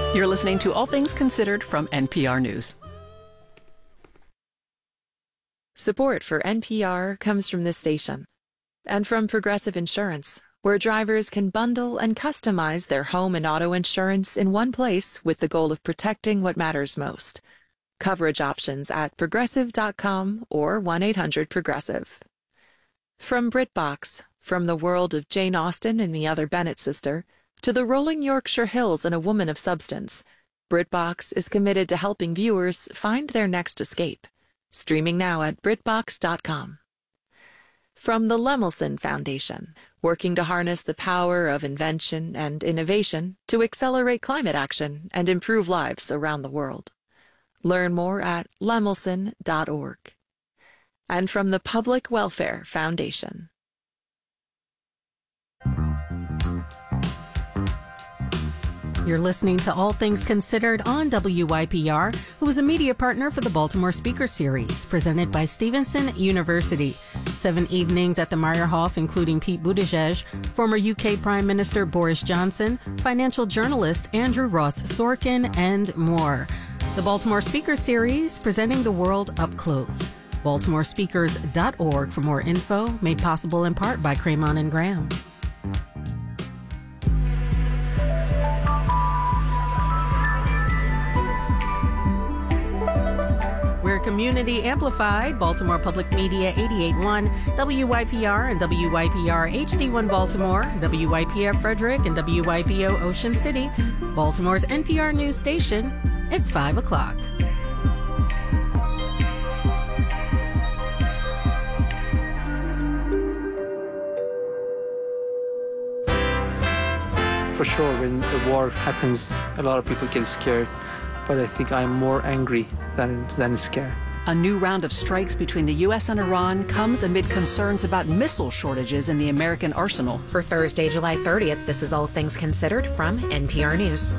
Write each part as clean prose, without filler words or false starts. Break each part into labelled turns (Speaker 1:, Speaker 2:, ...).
Speaker 1: You're listening to All Things Considered from NPR News.
Speaker 2: Support for NPR comes from this station and from Progressive Insurance, where drivers can bundle and customize their home and auto insurance in one place with the goal of protecting what matters most. Coverage options at progressive.com or 1-800-PROGRESSIVE. From BritBox, from the world of Jane Austen and the Other Bennet Sister, to the rolling Yorkshire Hills and A Woman of Substance, BritBox is committed to helping viewers find their next escape. Streaming now at BritBox.com. From the Lemelson Foundation, working to harness the power of invention and innovation to accelerate climate action and improve lives around the world. Learn more at lemelson.org. And from the Public Welfare Foundation.
Speaker 3: You're listening to All Things Considered on WYPR, who is a media partner for the Baltimore Speaker Series, presented by Stevenson University. 7 evenings at the Meyerhoff, including Pete Buttigieg, former UK Prime Minister Boris Johnson, financial journalist Andrew Ross Sorkin, and more. The Baltimore Speaker Series, presenting the world up close. BaltimoreSpeakers.org for more info, made possible in part by Cramon and Graham. We're community amplified, Baltimore Public Media 88.1, WYPR and WYPR HD1 Baltimore, WYPF Frederick and WYPO Ocean City, Baltimore's NPR news station. It's 5 o'clock.
Speaker 4: For sure, when the war happens, a lot of people get scared. But I think I'm more angry than scared.
Speaker 1: A new round of strikes between the U.S. and Iran comes amid concerns about missile shortages in the American arsenal.
Speaker 5: For Thursday, July 30th, this is All Things Considered from NPR News.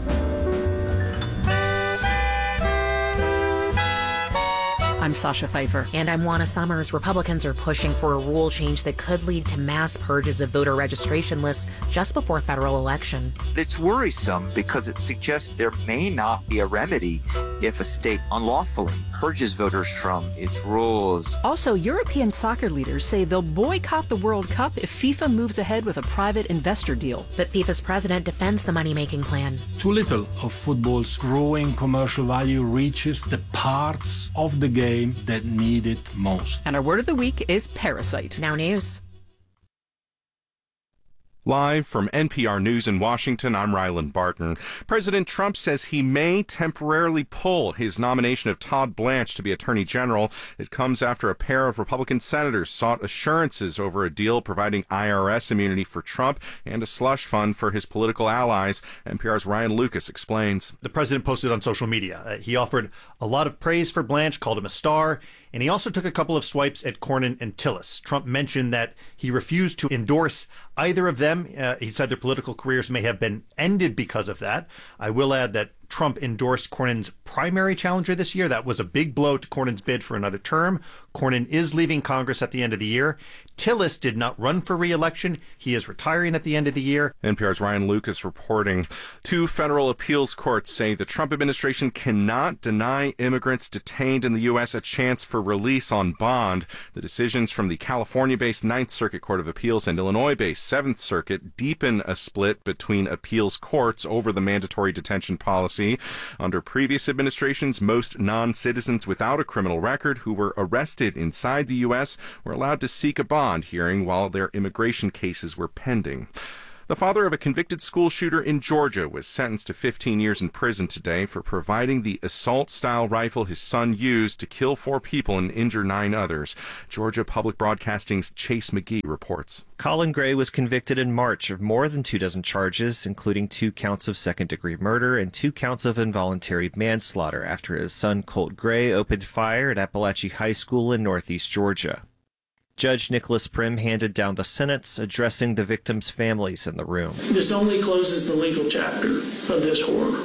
Speaker 1: I'm Sasha Pfeiffer.
Speaker 5: And I'm Juana Summers. Republicans are pushing for a rule change that could lead to mass purges of voter registration lists just before federal election.
Speaker 6: It's worrisome because it suggests there may not be a remedy if a state unlawfully purges voters from its rules.
Speaker 1: Also, European soccer leaders say they'll boycott the World Cup if FIFA moves ahead with a private investor deal.
Speaker 5: But FIFA's president defends the money-making plan.
Speaker 7: Too little of football's growing commercial value reaches the parts of the game that need it most.
Speaker 1: And our word of the week is parasite.
Speaker 5: Now news.
Speaker 8: Live from NPR News in Washington, I'm Ryland Barton. President Trump says he may temporarily pull his nomination of Todd Blanche to be Attorney General. It comes after a pair of Republican senators sought assurances over a deal providing IRS immunity for Trump and a slush fund for his political allies. NPR's Ryan Lucas explains.
Speaker 9: The president posted on social media. He offered a lot of praise for Blanche, called him a star, and he also took a couple of swipes at Cornyn and Tillis. Trump mentioned that he refused to endorse either of them. He said their political careers may have been ended because of that. I will add that Trump endorsed Cornyn's primary challenger this year. That was a big blow to Cornyn's bid for another term. Cornyn is leaving Congress at the end of the year. Tillis did not run for re-election. He is retiring at the end of the year.
Speaker 8: NPR's Ryan Lucas reporting. 2 federal appeals courts say the Trump administration cannot deny immigrants detained in the U.S. a chance for release on bond. The decisions from the California-based Ninth Circuit Court of Appeals and Illinois-based Seventh Circuit deepen a split between appeals courts over the mandatory detention policy. Under previous administrations, most non-citizens without a criminal record who were arrested inside the U.S. were allowed to seek a bond hearing while their immigration cases were pending. The father of a convicted school shooter in Georgia was sentenced to 15 years in prison today for providing the assault-style rifle his son used to kill 4 people and injure 9 others. Georgia Public Broadcasting's Chase McGee reports.
Speaker 10: Colin Gray was convicted in March of more than 24 charges, including 2 counts of second-degree murder and 2 counts of involuntary manslaughter after his son Colt Gray opened fire at Appalachian High School in northeast Georgia. Judge Nicholas Prim handed down the sentence, addressing the victims' families in the room.
Speaker 11: This only closes the legal chapter of this horror.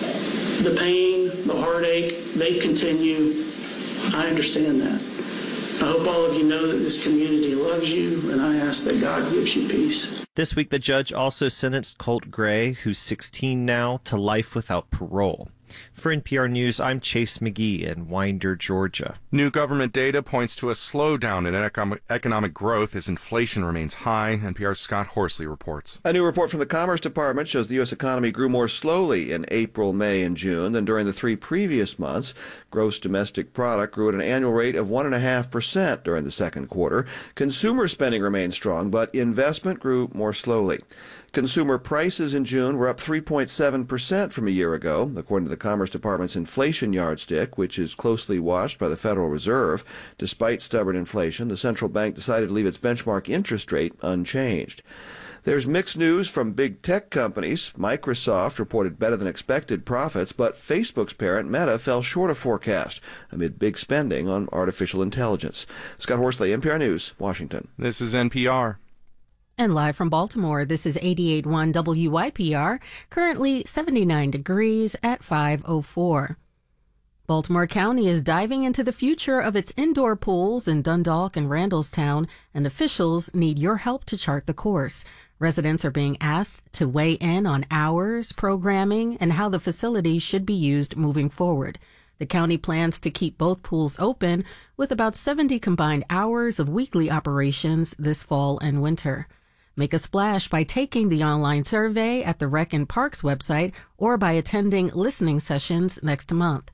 Speaker 11: The pain, the heartache, they continue. I understand that. I hope all of you know that this community loves you, and I ask that God gives you peace.
Speaker 10: This week, the judge also sentenced Colt Gray, who's 16 now, to life without parole. For NPR News, I'm Chase McGee in Winder, Georgia.
Speaker 8: New government data points to a slowdown in economic growth as inflation remains high. NPR's Scott Horsley reports.
Speaker 12: A new report from the Commerce Department shows the U.S. economy grew more slowly in April, May, and June than during the 3 previous months. Gross domestic product grew at an annual rate of 1.5% during the second quarter. Consumer spending remained strong, but investment grew more slowly. Consumer prices in June were up 3.7% from a year ago, according to the Commerce Department's inflation yardstick, which is closely watched by the Federal Reserve. Despite stubborn inflation, the central bank decided to leave its benchmark interest rate unchanged. There's mixed news from big tech companies. Microsoft reported better than expected profits, but Facebook's parent Meta fell short of forecast amid big spending on artificial intelligence. Scott Horsley, NPR News, Washington.
Speaker 8: This is NPR.
Speaker 3: And live from Baltimore, this is 88.1 WYPR, currently 79 degrees at 5:04. Baltimore County is diving into the future of its indoor pools in Dundalk and Randallstown, and officials need your help to chart the course. Residents are being asked to weigh in on hours, programming, and how the facilities should be used moving forward. The county plans to keep both pools open with about 70 combined hours of weekly operations this fall and winter. Make a splash by taking the online survey at the Rec and Parks website or by attending listening sessions next month.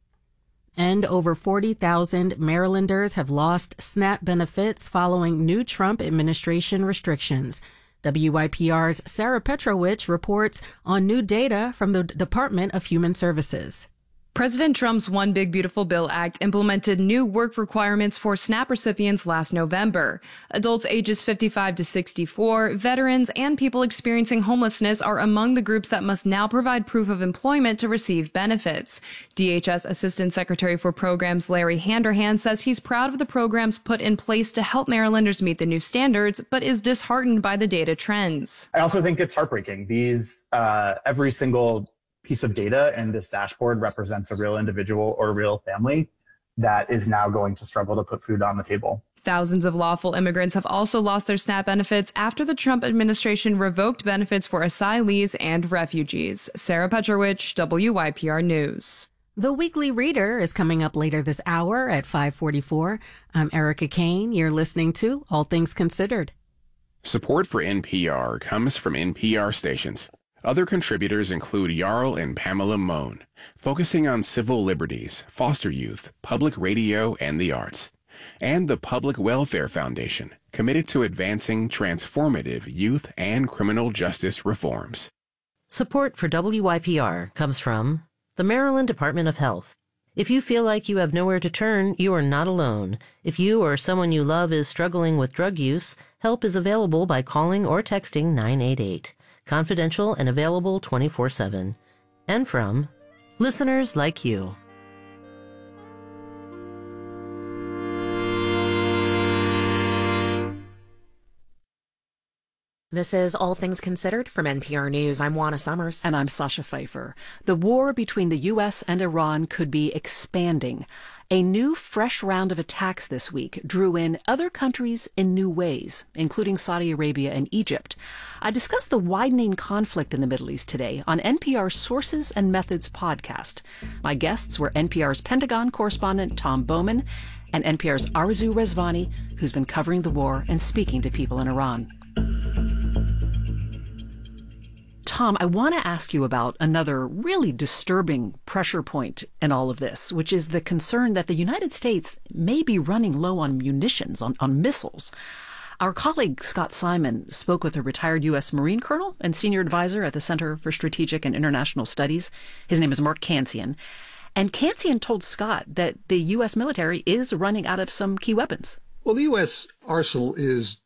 Speaker 3: And over 40,000 Marylanders have lost SNAP benefits following new Trump administration restrictions. WYPR's Sarah Petrovich reports on new data from the Department of Human Services.
Speaker 13: President Trump's One Big Beautiful Bill Act implemented new work requirements for SNAP recipients last November. Adults ages 55 to 64, veterans, and people experiencing homelessness are among the groups that must now provide proof of employment to receive benefits. DHS Assistant Secretary for Programs Larry Handerhan says he's proud of the programs put in place to help Marylanders meet the new standards, but is disheartened by the data trends.
Speaker 14: I also think it's heartbreaking. Every single piece of data in this dashboard represents a real individual or a real family that is now going to struggle to put food on the table.
Speaker 13: Thousands of lawful immigrants have also lost their SNAP benefits after the Trump administration revoked benefits for asylees and refugees. Sarah Petrovich, WYPR News.
Speaker 3: The Weekly Reader is coming up later this hour at 5:44. I'm Erica Kane. You're listening to All Things Considered.
Speaker 15: Support for NPR comes from NPR stations. Other contributors include Jarl and Pamela Mohn, focusing on civil liberties, foster youth, public radio, and the arts. And the Public Welfare Foundation, committed to advancing transformative youth and criminal justice reforms.
Speaker 16: Support for WYPR comes from the Maryland Department of Health. If you feel like you have nowhere to turn, you are not alone. If you or someone you love is struggling with drug use, help is available by calling or texting 988. Confidential and available 24/7. And from listeners like you.
Speaker 5: This is All Things Considered from NPR News. I'm Juana Summers.
Speaker 1: And I'm Sasha Pfeiffer. The war between the U.S. and Iran could be expanding. A new, fresh round of attacks this week drew in other countries in new ways, including Saudi Arabia and Egypt. I discussed the widening conflict in the Middle East today on NPR's Sources and Methods podcast. My guests were NPR's Pentagon correspondent Tom Bowman and NPR's Arzu Rezvani, who's been covering the war and speaking to people in Iran. Tom, I want to ask you about another really disturbing pressure point in all of this, which is the concern that the United States may be running low on munitions, on missiles. Our colleague Scott Simon spoke with a retired U.S. Marine colonel and senior advisor at the Center for Strategic and International Studies. His name is Mark Cancian. And Cancian told Scott that the U.S. military is running out of some key weapons.
Speaker 17: Well, the U.S. arsenal is